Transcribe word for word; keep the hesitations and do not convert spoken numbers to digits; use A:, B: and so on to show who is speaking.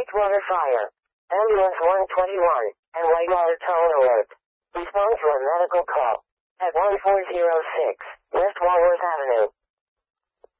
A: Whitewater Fire. Ambulance one twenty-one, and Whitewater Toll Alert. Respond to a medical call at one four zero six West Walworth Avenue.